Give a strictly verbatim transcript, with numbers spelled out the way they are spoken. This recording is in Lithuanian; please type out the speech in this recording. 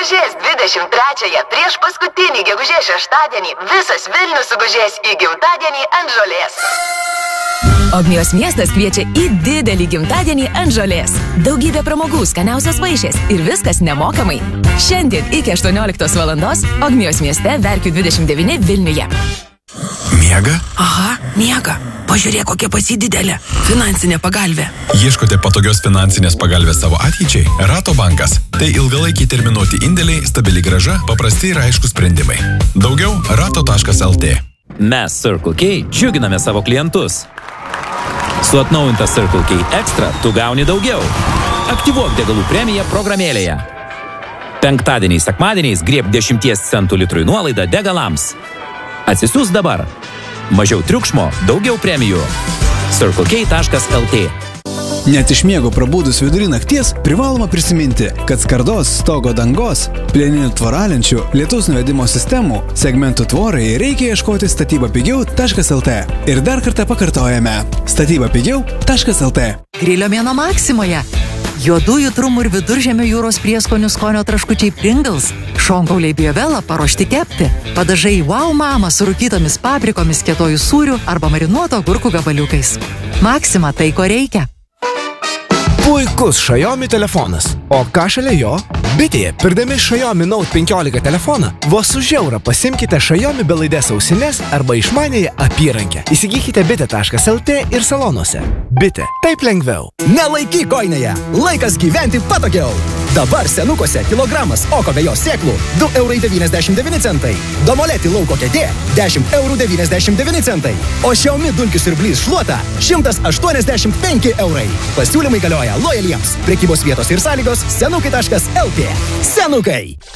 Gegužės dvidešimt trečiąją prieš paskutinį gegužės šeštadienį visas Vilnius sugužės į gimtadienį ant žolės. Ogmios miestas kviečia į didelį gimtadienį ant žolės. Daugybė pramogų, skaniausios vaišės ir viskas nemokamai. Šiandien iki aštuonioliktos valandos Ogmios mieste Verkių dvidešimt devyni Vilniuje. Miega? Aha, miega. Pažiūrėk, kokia pasi didelė. Finansinė pagalvė. Ieškote patogios finansinės pagalvės savo ateičiai? Rato bankas. Tai ilgalaikiai terminuoti indėliai, stabili grąža, paprasti ir aiškus sprendimai. Daugiau rato taškas el tė. Mes Circle K džiuginame savo klientus. Su atnaujinta Circle K Extra tu gauni daugiau. Aktyvuok degalų premiją programėlėje. Penktadieniais, sekmadieniais grieb dešimties centų litrui nuolaidą degalams. Atsisiųs dabar. Mažiau triukšmo, daugiau premijų. Circle K taškas el tė. Net iš miego prabūdus vidury nakties privaloma prisiminti, kad skardos, stogo dangos, plieninių tvoralenčių, lietaus nuvedimo sistemų, segmentų tvorai reikia ieškoti statyba pigiau taškas el tė. Ir dar kartą pakartojame. statyba pigiau taškas el tė. Grilio mėnuo Maksimoje. Juodųjų trumų ir viduržemio jūros prieskonių skonio traškučiai Pringles, šonkauliai Biovela paruošti kepti, padažai Wow Mama su rūkytomis paprikomis, kietojų sūrių arba marinuoto agurkų gabaliukais. Maxima tai, ko reikia. Puikus Xiaomi telefonas. O ką šalia jo? Bitėje, pirdami Xiaomi Note penkiolika telefoną, vos už eurą pasimkite Xiaomi belaidės ausines arba išmanėje apyrankę. Įsigykite bitė taškas el tė ir salonuose. Bitė. Taip lengviau. Nelaikyk kojinėje. Laikas gyventi patogiau. Dabar senukose kilogramas oko vejos sėklų du eurai devyniasdešimt devyni centai. Domoleti lauko kėdė dešimt eurų devyniasdešimt devyni centai. O Xiaomi dulkių siurblys šluota šimtas aštuoniasdešimt penki eurai. Pasiūlymai galioja lojaliems. Prekybos vietos ir sąlygos senukai taškas el tė. Senukai.